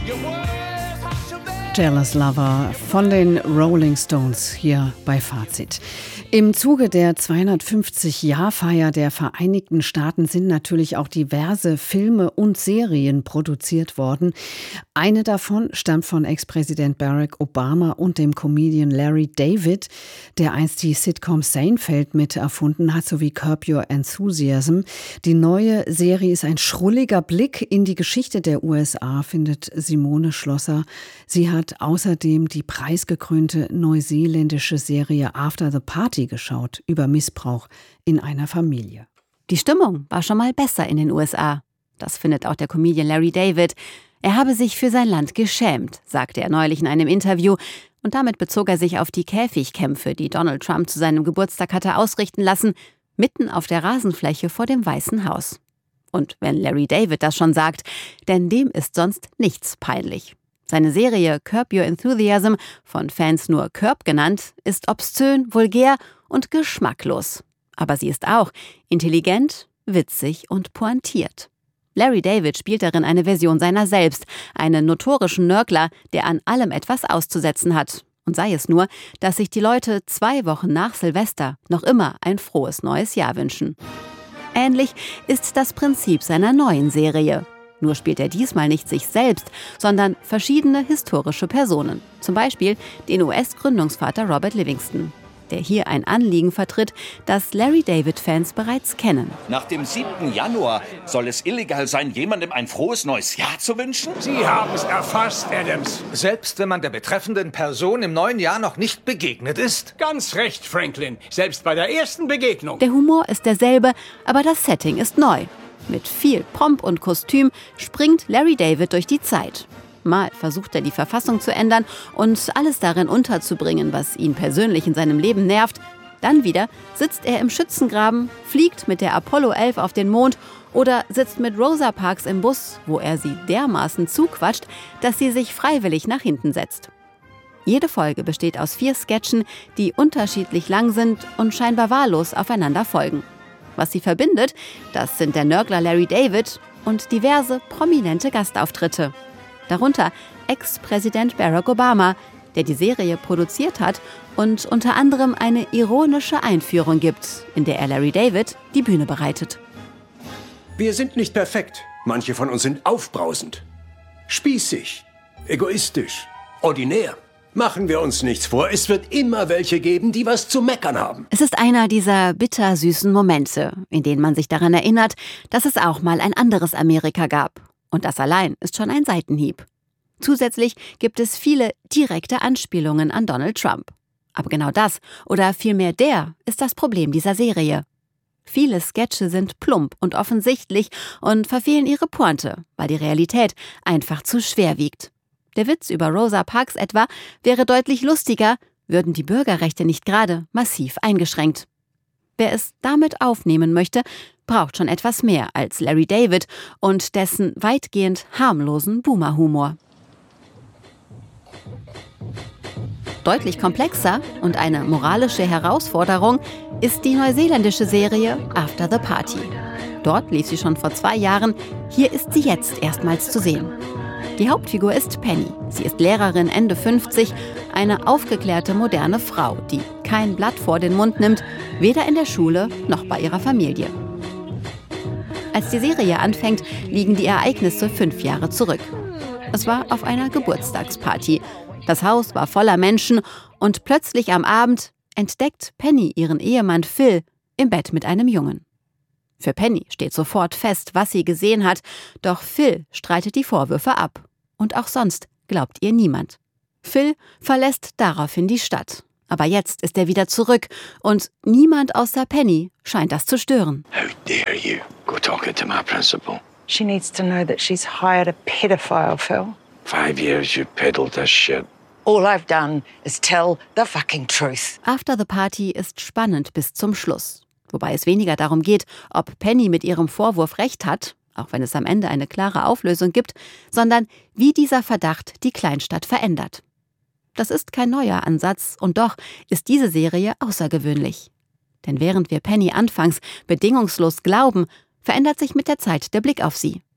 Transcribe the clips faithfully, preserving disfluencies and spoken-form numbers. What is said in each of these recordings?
Jealous Lover von den Rolling Stones hier bei Fazit. Im Zuge der zweihundertfünfzig-Jahr-Feier der Vereinigten Staaten sind natürlich auch diverse Filme und Serien produziert worden. Eine davon stammt von Ex-Präsident Barack Obama und dem Comedian Larry David, der einst die Sitcom Seinfeld mit erfunden hat, sowie Curb Your Enthusiasm. Die neue Serie ist ein schrulliger Blick in die Geschichte der U S A, findet Simone Schlosser. Sie hat außerdem die preisgekrönte neuseeländische Serie After the Party geschaut, über Missbrauch in einer Familie. Die Stimmung war schon mal besser in den U S A. Das findet auch der Comedian Larry David. Er habe sich für sein Land geschämt, sagte er neulich in einem Interview. Und damit bezog er sich auf die Käfigkämpfe, die Donald Trump zu seinem Geburtstag hatte ausrichten lassen, mitten auf der Rasenfläche vor dem Weißen Haus. Und wenn Larry David das schon sagt, denn dem ist sonst nichts peinlich. Seine Serie Curb Your Enthusiasm, von Fans nur Curb genannt, ist obszön, vulgär und geschmacklos. Aber sie ist auch intelligent, witzig und pointiert. Larry David spielt darin eine Version seiner selbst, einen notorischen Nörgler, der an allem etwas auszusetzen hat. Und sei es nur, dass sich die Leute zwei Wochen nach Silvester noch immer ein frohes neues Jahr wünschen. Ähnlich ist das Prinzip seiner neuen Serie. Nur spielt er diesmal nicht sich selbst, sondern verschiedene historische Personen. Zum Beispiel den U S-Gründungsvater Robert Livingston, der hier ein Anliegen vertritt, das Larry David-Fans bereits kennen. Nach dem siebten Januar soll es illegal sein, jemandem ein frohes neues Jahr zu wünschen? Sie haben es erfasst, Adams. Selbst wenn man der betreffenden Person im neuen Jahr noch nicht begegnet ist? Ganz recht, Franklin. Selbst bei der ersten Begegnung. Der Humor ist derselbe, aber das Setting ist neu. Mit viel Pomp und Kostüm springt Larry David durch die Zeit. Mal versucht er, die Verfassung zu ändern und alles darin unterzubringen, was ihn persönlich in seinem Leben nervt. Dann wieder sitzt er im Schützengraben, fliegt mit der Apollo elf auf den Mond oder sitzt mit Rosa Parks im Bus, wo er sie dermaßen zuquatscht, dass sie sich freiwillig nach hinten setzt. Jede Folge besteht aus vier Sketchen, die unterschiedlich lang sind und scheinbar wahllos aufeinander folgen. Was sie verbindet, das sind der Nörgler Larry David und diverse prominente Gastauftritte. Darunter Ex-Präsident Barack Obama, der die Serie produziert hat und unter anderem eine ironische Einführung gibt, in der er Larry David die Bühne bereitet. Wir sind nicht perfekt. Manche von uns sind aufbrausend, spießig, egoistisch, ordinär. Machen wir uns nichts vor, es wird immer welche geben, die was zu meckern haben. Es ist einer dieser bittersüßen Momente, in denen man sich daran erinnert, dass es auch mal ein anderes Amerika gab. Und das allein ist schon ein Seitenhieb. Zusätzlich gibt es viele direkte Anspielungen an Donald Trump. Aber genau das, oder vielmehr der, ist das Problem dieser Serie. Viele Sketche sind plump und offensichtlich und verfehlen ihre Pointe, weil die Realität einfach zu schwer wiegt. Der Witz über Rosa Parks etwa wäre deutlich lustiger, würden die Bürgerrechte nicht gerade massiv eingeschränkt. Wer es damit aufnehmen möchte, braucht schon etwas mehr als Larry David und dessen weitgehend harmlosen Boomer-Humor. Deutlich komplexer und eine moralische Herausforderung ist die neuseeländische Serie After the Party. Dort lief sie schon vor zwei Jahren, hier ist sie jetzt erstmals zu sehen. Die Hauptfigur ist Penny. Sie ist Lehrerin Ende fünfzig, eine aufgeklärte, moderne Frau, die kein Blatt vor den Mund nimmt, weder in der Schule noch bei ihrer Familie. Als die Serie anfängt, liegen die Ereignisse fünf Jahre zurück. Es war auf einer Geburtstagsparty. Das Haus war voller Menschen und plötzlich am Abend entdeckt Penny ihren Ehemann Phil im Bett mit einem Jungen. Für Penny steht sofort fest, was sie gesehen hat, doch Phil streitet die Vorwürfe ab. Und auch sonst glaubt ihr niemand. Phil verlässt daraufhin die Stadt. Aber jetzt ist er wieder zurück und niemand außer Penny scheint das zu stören. How dare you go talking to my principal? She needs to know that she's hired a pedophile, Phil. Five years you peddled this shit. All I've done is tell the fucking truth. After the Party ist spannend bis zum Schluss. Wobei es weniger darum geht, ob Penny mit ihrem Vorwurf recht hat, auch wenn es am Ende eine klare Auflösung gibt, sondern wie dieser Verdacht die Kleinstadt verändert. Das ist kein neuer Ansatz und doch ist diese Serie außergewöhnlich. Denn während wir Penny anfangs bedingungslos glauben, verändert sich mit der Zeit der Blick auf sie.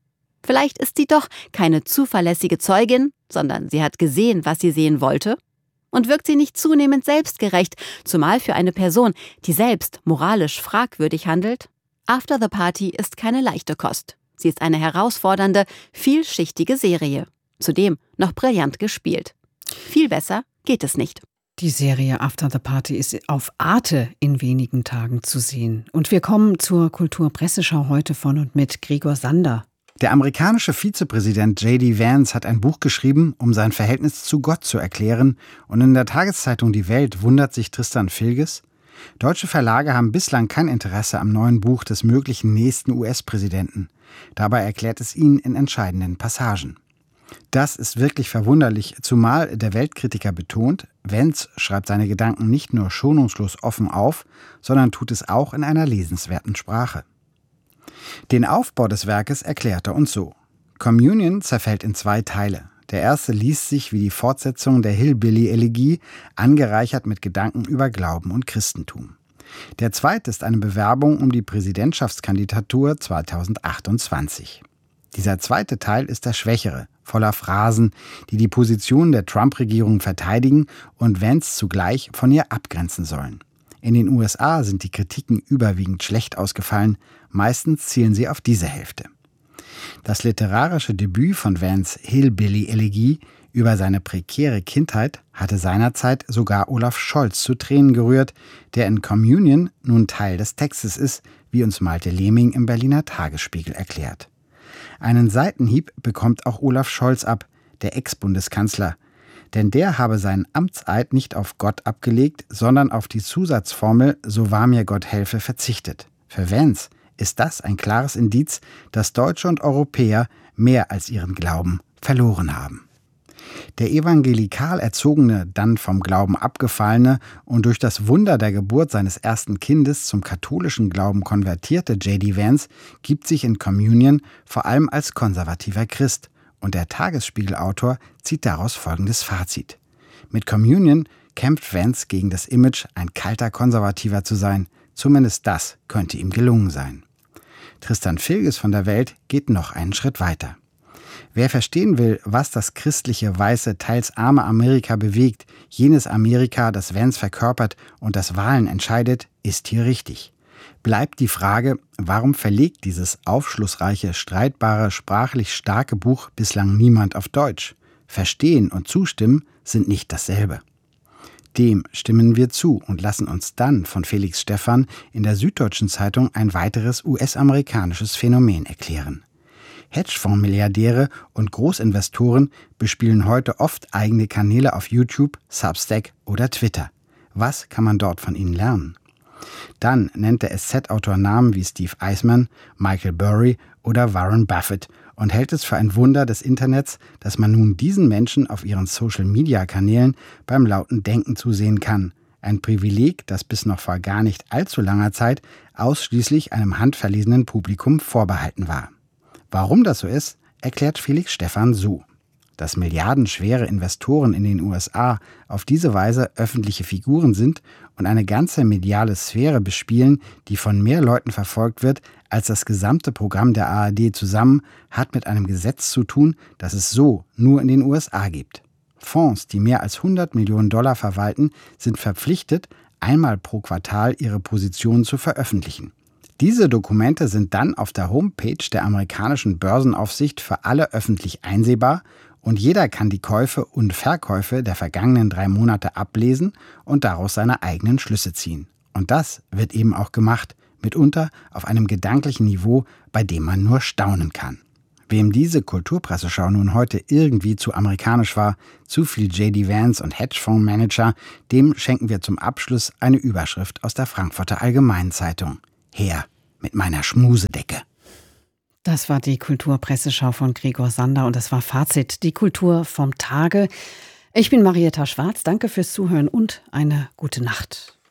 Vielleicht ist sie doch keine zuverlässige Zeugin, sondern sie hat gesehen, was sie sehen wollte. Und wirkt sie nicht zunehmend selbstgerecht, zumal für eine Person, die selbst moralisch fragwürdig handelt? After the Party ist keine leichte Kost. Sie ist eine herausfordernde, vielschichtige Serie. Zudem noch brillant gespielt. Viel besser geht es nicht. Die Serie After the Party ist auf Arte in wenigen Tagen zu sehen. Und wir kommen zur Kulturpresseschau heute von und mit Gregor Sander. Der amerikanische Vizepräsident J D Vance hat ein Buch geschrieben, um sein Verhältnis zu Gott zu erklären. Und in der Tageszeitung Die Welt wundert sich Tristan Filges: Deutsche Verlage haben bislang kein Interesse am neuen Buch des möglichen nächsten U S-Präsidenten. Dabei erklärt es ihn in entscheidenden Passagen. Das ist wirklich verwunderlich, zumal der Weltkritiker betont, Vance schreibt seine Gedanken nicht nur schonungslos offen auf, sondern tut es auch in einer lesenswerten Sprache. Den Aufbau des Werkes erklärt er uns so: Communion zerfällt in zwei Teile. Der erste liest sich wie die Fortsetzung der Hillbilly-Elegie, angereichert mit Gedanken über Glauben und Christentum. Der zweite ist eine Bewerbung um die Präsidentschaftskandidatur zweitausendachtundzwanzig. Dieser zweite Teil ist der schwächere, voller Phrasen, die die Position der Trump-Regierung verteidigen und Vance zugleich von ihr abgrenzen sollen. In den U S A sind die Kritiken überwiegend schlecht ausgefallen, meistens zielen sie auf diese Hälfte. Das literarische Debüt von Vance, Hillbilly-Elegie, über seine prekäre Kindheit hatte seinerzeit sogar Olaf Scholz zu Tränen gerührt, der in Communion nun Teil des Textes ist, wie uns Malte Lehming im Berliner Tagesspiegel erklärt. Einen Seitenhieb bekommt auch Olaf Scholz ab, der Ex-Bundeskanzler. Denn der habe seinen Amtseid nicht auf Gott abgelegt, sondern auf die Zusatzformel »So wahr mir Gott helfe« verzichtet. Für Vance ist das ein klares Indiz, dass Deutsche und Europäer mehr als ihren Glauben verloren haben. Der evangelikal erzogene, dann vom Glauben abgefallene und durch das Wunder der Geburt seines ersten Kindes zum katholischen Glauben konvertierte J D Vance gibt sich in Communion vor allem als konservativer Christ. Und der Tagesspiegel-Autor zieht daraus folgendes Fazit: Mit Communion kämpft Vance gegen das Image, ein kalter Konservativer zu sein. Zumindest das könnte ihm gelungen sein. Tristan Filges von der Welt geht noch einen Schritt weiter. Wer verstehen will, was das christliche, weiße, teils arme Amerika bewegt, jenes Amerika, das Vance verkörpert und das Wahlen entscheidet, ist hier richtig. Bleibt die Frage, warum verlegt dieses aufschlussreiche, streitbare, sprachlich starke Buch bislang niemand auf Deutsch? Verstehen und zustimmen sind nicht dasselbe. Dem stimmen wir zu und lassen uns dann von Felix Stephan in der Süddeutschen Zeitung ein weiteres U S-amerikanisches Phänomen erklären. Hedgefonds-Milliardäre und Großinvestoren bespielen heute oft eigene Kanäle auf YouTube, Substack oder Twitter. Was kann man dort von ihnen lernen? Dann nennt der S Z-Autor Namen wie Steve Eisman, Michael Burry oder Warren Buffett und hält es für ein Wunder des Internets, dass man nun diesen Menschen auf ihren Social-Media-Kanälen beim lauten Denken zusehen kann. Ein Privileg, das bis noch vor gar nicht allzu langer Zeit ausschließlich einem handverlesenen Publikum vorbehalten war. Warum das so ist, erklärt Felix Stephan so: Dass milliardenschwere Investoren in den U S A auf diese Weise öffentliche Figuren sind und eine ganze mediale Sphäre bespielen, die von mehr Leuten verfolgt wird als das gesamte Programm der A R D zusammen, hat mit einem Gesetz zu tun, das es so nur in den U S A gibt. Fonds, die mehr als hundert Millionen Dollar verwalten, sind verpflichtet, einmal pro Quartal ihre Positionen zu veröffentlichen. Diese Dokumente sind dann auf der Homepage der amerikanischen Börsenaufsicht für alle öffentlich einsehbar und jeder kann die Käufe und Verkäufe der vergangenen drei Monate ablesen und daraus seine eigenen Schlüsse ziehen. Und das wird eben auch gemacht, mitunter auf einem gedanklichen Niveau, bei dem man nur staunen kann. Wem diese Kulturpresseschau nun heute irgendwie zu amerikanisch war, zu viel J D Vance und Hedgefondsmanager, dem schenken wir zum Abschluss eine Überschrift aus der Frankfurter Allgemeinen Zeitung. Her mit meiner Schmusedecke. Das war die Kulturpresseschau von Gregor Sander und das war Fazit, die Kultur vom Tage. Ich bin Marietta Schwarz, danke fürs Zuhören und eine gute Nacht.